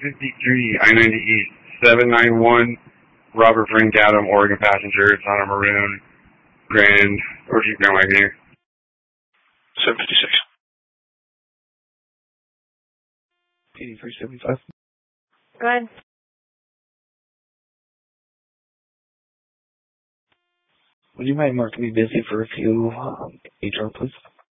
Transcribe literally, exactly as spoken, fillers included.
fifty-three I ninety East, seven nine one Robert Frank Adam, Oregon passenger. It's on a maroon Grand, or Jeep Grand Wagoneer. seven fifty-six. eighty-three seventy-five. Go ahead. Would you mind marking me busy for a few H R, please?